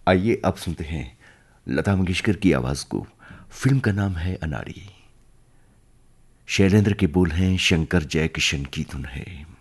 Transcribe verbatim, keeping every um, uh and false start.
आइए अब सुनते हैं लता मंगेशकर की आवाज को। फिल्म का नाम है अनाड़ी। शैलेंद्र के बोल हैं, शंकर जयकिशन की धुन है।